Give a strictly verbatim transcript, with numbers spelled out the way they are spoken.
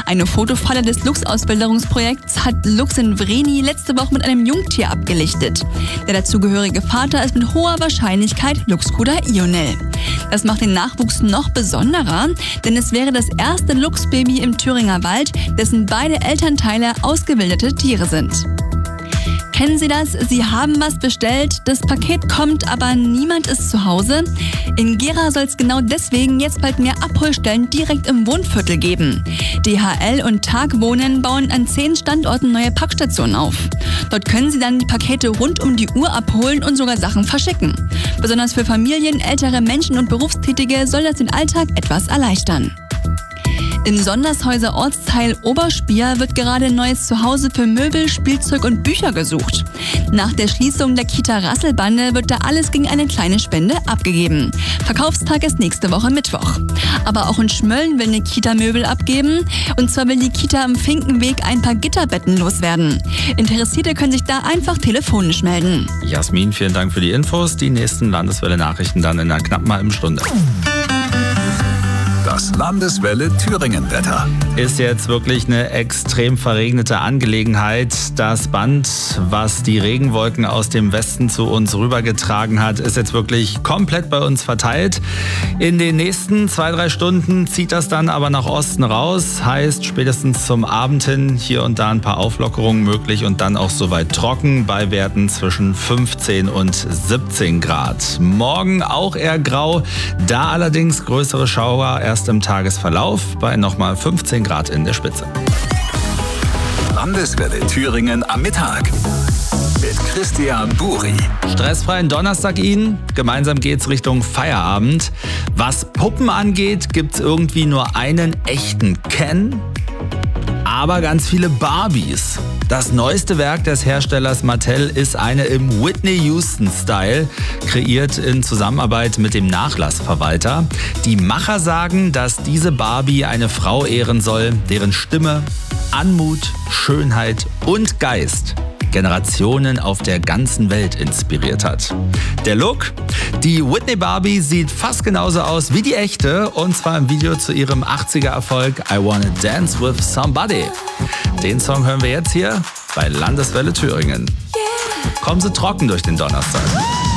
Eine Fotofalle des Lux-Ausbilderungsprojekts hat Lux in Vreni letzte Woche mit einem Jungtier abgelichtet. Der dazugehörige Vater ist mit hoher Wahrscheinlichkeit Luxcuda Ionel. Das macht den Nachwuchs noch besonderer, denn es wäre das erste Luchsbaby im Thüringer Wald, dessen beide Elternteile ausgewilderte Tiere sind. Kennen Sie das? Sie haben was bestellt, das Paket kommt, aber niemand ist zu Hause? In Gera soll es genau deswegen jetzt bald mehr Abholstellen direkt im Wohnviertel geben. D H L und Tag Wohnen bauen an zehn Standorten neue Packstationen auf. Dort können Sie dann die Pakete rund um die Uhr abholen und sogar Sachen verschicken. Besonders für Familien, ältere Menschen und Berufstätige soll das den Alltag etwas erleichtern. Im Sondershäuser Ortsteil Oberspier wird gerade ein neues Zuhause für Möbel, Spielzeug und Bücher gesucht. Nach der Schließung der Kita Rasselbande wird da alles gegen eine kleine Spende abgegeben. Verkaufstag ist nächste Woche Mittwoch. Aber auch in Schmölln will eine Kita Möbel abgeben. Und zwar will die Kita am Finkenweg ein paar Gitterbetten loswerden. Interessierte können sich da einfach telefonisch melden. Jasmin, vielen Dank für die Infos. Die nächsten Landeswelle-Nachrichten dann in einer knappen halben Stunde. Das Landeswelle Thüringen-Wetter. Ist jetzt wirklich eine extrem verregnete Angelegenheit. Das Band, was die Regenwolken aus dem Westen zu uns rübergetragen hat, ist jetzt wirklich komplett bei uns verteilt. In den nächsten zwei, drei Stunden zieht das dann aber nach Osten raus. Heißt, spätestens zum Abend hin hier und da ein paar Auflockerungen möglich und dann auch soweit trocken bei Werten zwischen fünfzehn und siebzehn Grad. Morgen auch eher grau, da allerdings größere Schauer erst im Tagesverlauf bei nochmal fünfzehn Grad in der Spitze. Landeswelle Thüringen am Mittag mit Christian Buri. Stressfreien Donnerstag Ihnen. Gemeinsam geht's Richtung Feierabend. Was Puppen angeht, gibt's irgendwie nur einen echten Ken, aber ganz viele Barbies. Das neueste Werk des Herstellers Mattel ist eine im Whitney Houston-Style, kreiert in Zusammenarbeit mit dem Nachlassverwalter. Die Macher sagen, dass diese Barbie eine Frau ehren soll, deren Stimme, Anmut, Schönheit und Geist Generationen auf der ganzen Welt inspiriert hat. Der Look? Die Whitney Barbie sieht fast genauso aus wie die echte, und zwar im Video zu ihrem achtziger-Erfolg I Wanna Dance With Somebody. Den Song hören wir jetzt hier bei Landeswelle Thüringen. Kommen Sie trocken durch den Donnerstag.